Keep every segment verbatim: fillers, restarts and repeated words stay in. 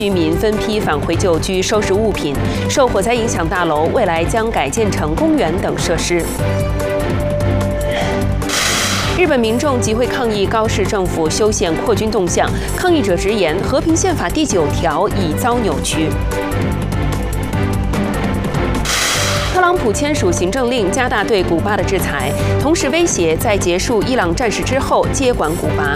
居民分批返回旧居收拾物品，受火灾影响大楼未来将改建成公园等设施。日本民众集会抗议高市政府修宪扩军动向，抗议者直言和平宪法第九条已遭扭曲。特朗普签署行政令，加大对古巴的制裁，同时威胁在结束伊朗战事之后接管古巴。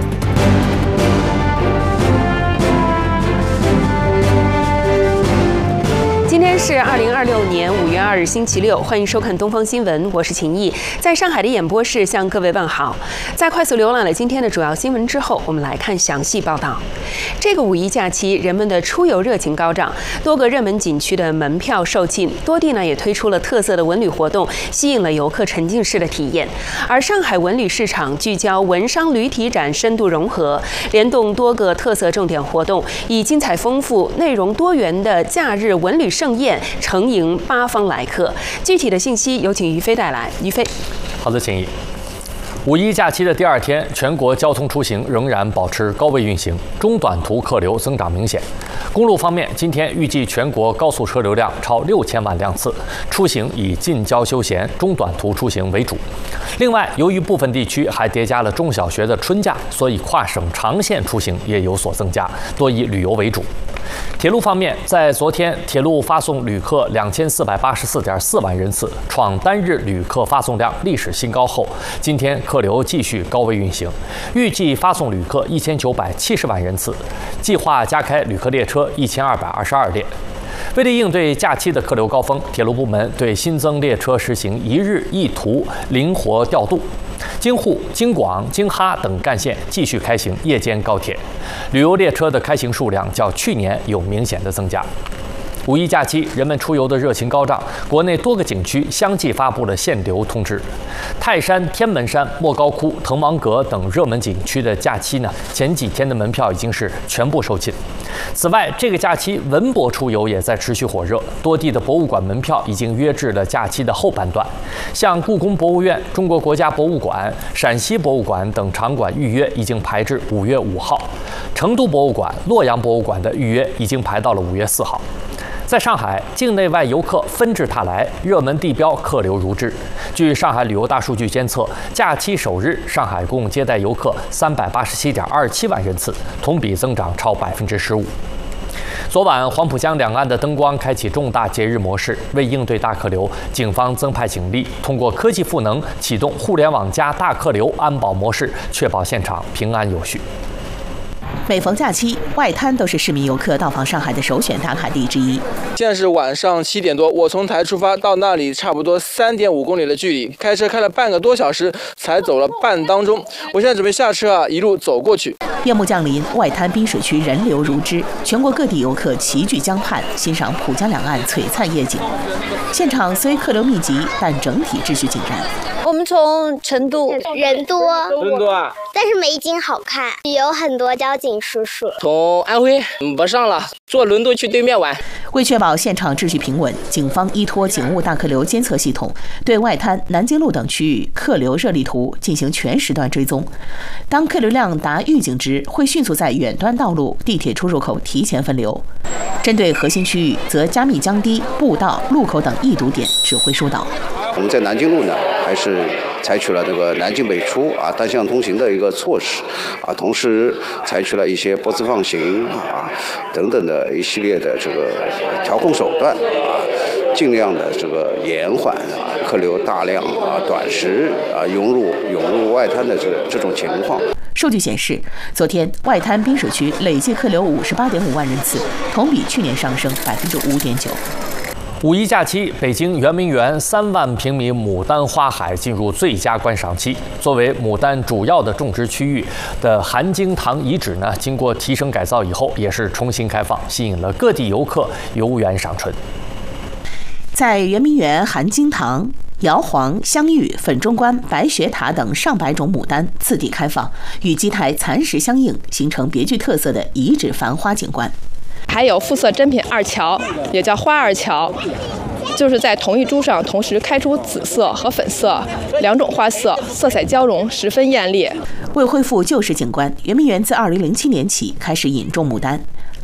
今天是二零二六年五月二日，星期六，欢迎收看东方新闻，我是秦毅，在上海的演播室向各位问好。在快速浏览了今天的主要新闻之后，我们来看详细报道。这个五一假期，人们的出游热情高涨，多个热门景区的门票售罄，多地呢也推出了特色的文旅活动，吸引了游客沉浸式的体验。而上海文旅市场聚焦文商旅体展，深度融合，联动多个特色重点活动，以精彩丰富、内容多元的假日文旅盛宴承迎八方来客。具体的信息有请于飞带来。于飞， 好的，请怡。五一假期的第二天，全国交通出行仍然保持高位运行，中短途客流增长明显。公路方面，今天预计全国高速车流量超六千万辆次，出行以近郊休闲、中短途出行为主。另外，由于部分地区还叠加了中小学的春假，所以跨省长线出行也有所增加，多以旅游为主。铁路方面，在昨天，铁路发送旅客两千四百八十四点四万人次，创单日旅客发送量历史新高后，今天客流继续高位运行，预计发送旅客一千九百七十万人次，计划加开旅客列车一千二百二十二列。为了应对假期的客流高峰，铁路部门对新增列车实行一日一途灵活调度。京沪、京广、京哈等干线继续开行夜间高铁，旅游列车的开行数量较去年有明显的增加。五一假期，人们出游的热情高涨，国内多个景区相继发布了限流通知。泰山、天门山、莫高窟、滕王阁等热门景区的假期呢，前几天的门票已经是全部售罄。此外，这个假期文博出游也在持续火热，多地的博物馆门票已经约至了假期的后半段。像故宫博物院、中国国家博物馆、陕西博物馆等场馆预约已经排至五月五号，成都博物馆、洛阳博物馆的预约已经排到了五月四号。在上海，境内外游客纷至沓来，热门地标客流如织。据上海旅游大数据监测，假期首日，上海共接待游客三百八十七点二七万人次，同比增长超百分之十五。昨晚，黄浦江两岸的灯光开启重大节日模式，为应对大客流，警方增派警力，通过科技赋能启动互联网加大客流安保模式，确保现场平安有序。 每逢假期，外滩都是市民游客到访上海的首选打卡地之一。 现在是晚上七点多，我从台出发到那里差不多三点五公里的距离，开车开了半个多小时才走了半当中。我现在准备下车啊，一路走过去。 夜幕降临，外滩滨水区人流如织，全国各地游客齐聚江畔，欣赏浦江两岸璀璨夜景。现场虽客流密集，但整体秩序井然。 我们从成都，人多， 人多啊， 但是美景好看，有很多交警叔叔。 从安徽不上了，坐轮渡去对面玩。 为确保现场秩序平稳，警方依托警务大客流监测系统，对外滩、南京路等区域客流热力图进行全时段追踪。当客流量达预警值，会迅速在远端道路、地铁出入口提前分流。针对核心区域，则加密降低步道、路口等易堵点指挥疏导。 我们在南京路呢，还是采取了这个南京北出啊单向通行的一个措施啊，同时采取了一些波次放行啊等等的一系列的这个调控手段啊，尽量的这个延缓啊客流大量啊短时啊涌入涌入外滩的这个这种情况。 数据显示，昨天外滩滨水区累计客流五十八点五万人次，同比去年上升百分之五点九。 五一假期，北京圆明园三万平米牡丹花海进入最佳观赏期。作为牡丹主要的种植区域的含金堂遗址呢，经过提升改造以后，也是重新开放，吸引了各地游客游园赏春。 在圆明园含金堂、瑶皇、香玉、粉中观、白雪塔等上百种牡丹次第开放，与基台蚕食相应，形成别具特色的遗址繁花景观。 还有复色珍品二乔，也叫花二乔，就是在同一株上同时开出紫色和粉色两种花色，色彩交融，十分艳丽。 为恢复旧式景观，圆明园自二零零七年起开始引种牡丹。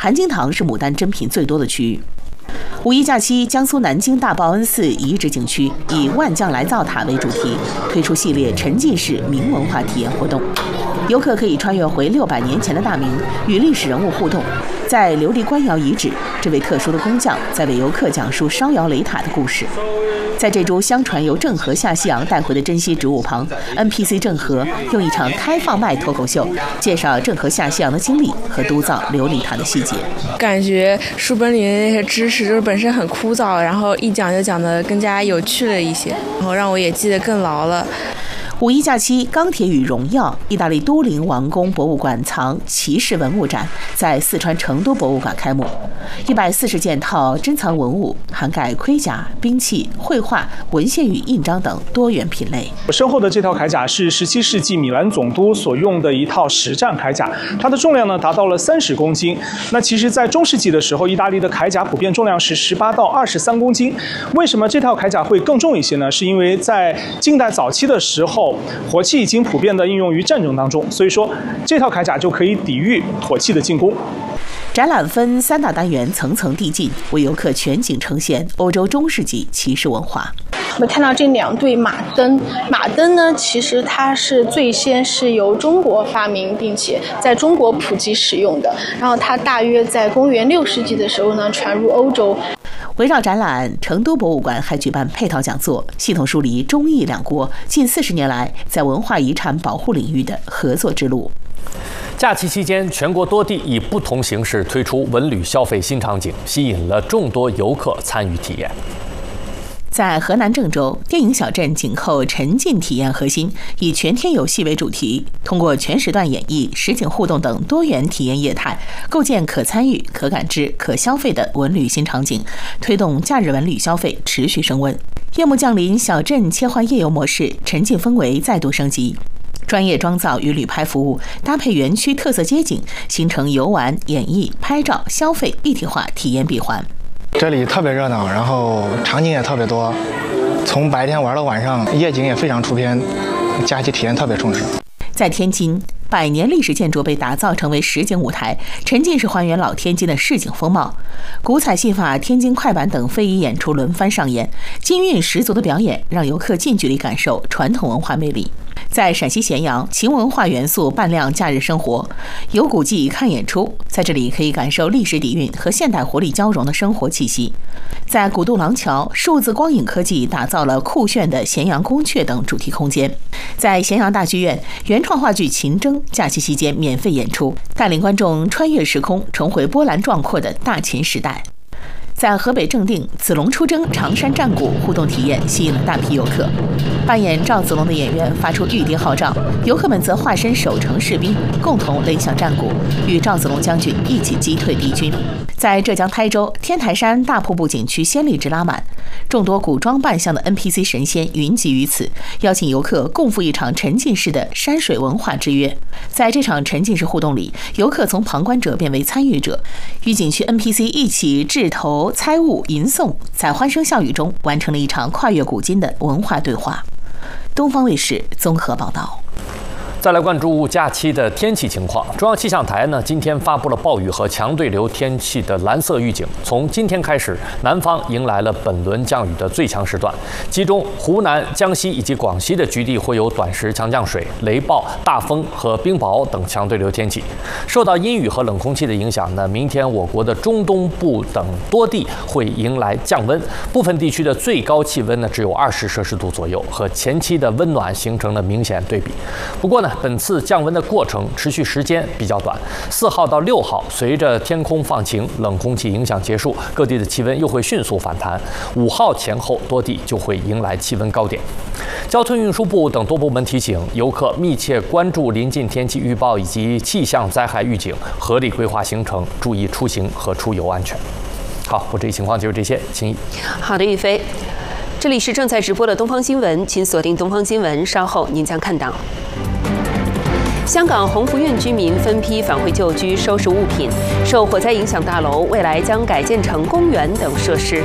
含金堂是牡丹珍品最多的区域。五一假期，江苏南京大报恩寺遗址景区以万将来造塔为主题，推出系列沉浸式明文化体验活动。游客可以穿越回六百年前的大明，与历史人物互动。在琉璃官窑遗址，这位特殊的工匠在为游客讲述烧窑雷塔的故事。在这株相传由郑和下西洋带回的珍稀植物旁 ，N P C 郑和用一场开放麦脱口秀介绍郑和下西洋的经历和督造琉璃塔的细节。 感觉书本里的那些知识就是本身很枯燥，然后一讲就讲得更加有趣了一些，然后让我也记得更牢了。 五一假期，《钢铁与荣耀》意大利都灵王宫博物馆藏骑士文物展在四川成都博物馆开幕，一百四十件套珍藏文物，涵盖盔甲、兵器、绘画、文献与印章等多元品类。 我身后的这套铠甲是十七世纪米兰总督所用的一套实战铠甲，它的重量呢达到了三十公斤。那其实，在中世纪的时候，意大利的铠甲普遍重量是十八到二十三公斤。为什么这套铠甲会更重一些呢？是因为在近代早期的时候，火器已经普遍的应用于战争当中，所以说这套铠甲就可以抵御火器的进攻。 展览分三大单元，层层递进，为游客全景呈现欧洲中世纪骑士文化。 我们看到这两对马镫，马镫呢，其实它是最先是由中国发明，并且在中国普及使用的。然后它大约在公元六世纪的时候呢，传入欧洲。 围绕展览，成都博物馆还举办配套讲座，系统梳理中意两国近四十年来在文化遗产保护领域的合作之路。 假期期间，全国多地以不同形式推出文旅消费新场景，吸引了众多游客参与体验。 在河南郑州，电影小镇景后沉浸体验核心以全天游戏为主题，通过全时段演绎、实景互动等多元体验业态，构建可参与、可感知、可消费的文旅新场景，推动假日文旅消费持续升温。夜幕降临，小镇切换夜游模式，沉浸氛围再度升级。专业妆造与旅拍服务搭配园区特色街景，形成游玩、演绎、拍照、消费一体化体验闭环。 这里特别热闹，然后场景也特别多，从白天玩到晚上，夜景也非常出片，假期体验特别充实。 在天津，百年历史建筑被打造成为实景舞台，沉浸式还原老天津的市井风貌。古彩戏法、天津快板等非遗演出轮番上演，金韵十足的表演让游客近距离感受传统文化魅力。在陕西咸阳，秦文化元素伴亮假日生活，游古迹看演出，在这里可以感受历史底蕴和现代活力交融的生活气息。在古渡廊桥，数字光影科技打造了酷炫的咸阳宫阙等主题空间。在咸阳大剧院，原创话剧《秦筝》假期期间免费演出，带领观众穿越时空，重回波澜壮阔的大秦时代。在河北正定，子龙出征常山战鼓互动体验吸引了大批游客。扮演赵子龙的演员发出御敌号召，游客们则化身守城士兵，共同擂响战鼓，与赵子龙将军一起击退敌军。在浙江台州，天台山大瀑布景区仙力值拉满，众多古装扮相的 N P C 神仙云集于此，邀请游客共赴一场沉浸式的山水文化之约。在这场沉浸式互动里，游客从旁观者变为参与者，与景区 N P C 一起掷头、猜物、吟诵，在欢声笑语中完成了一场跨越古今的文化对话。东方卫视综合报道。 再来关注假期的天气情况。中央气象台呢，今天发布了暴雨和强对流天气的蓝色预警。从今天开始，南方迎来了本轮降雨的最强时段，其中湖南、江西以及广西的局地会有短时强降水、雷暴、大风和冰雹等强对流天气。受到阴雨和冷空气的影响呢，明天我国的中东部等多地会迎来降温，部分地区的最高气温呢只有二十摄氏度左右，和前期的温暖形成了明显对比。不过呢，本次降温的过程持续时间比较短，四号到六号，随着天空放晴，冷空气影响结束，各地的气温又会迅速反弹。五号前后，多地就会迎来气温高点。交通运输部等多部门提醒游客密切关注临近天气预报以及气象灾害预警，合理规划行程，注意出行和出游安全。好，我这一情况就是这些，请怡。 好的，玉飞。这里是正在直播的东方新闻，请锁定东方新闻，稍后您将看到。香港洪福苑居民分批返回旧居收拾物品，受火灾影响大楼未来将改建成公园等设施。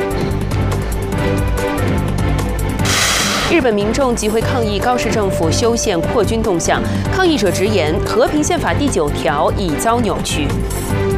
日本民众集会抗议高市政府修宪扩军动向，抗议者直言和平宪法第九条已遭扭曲。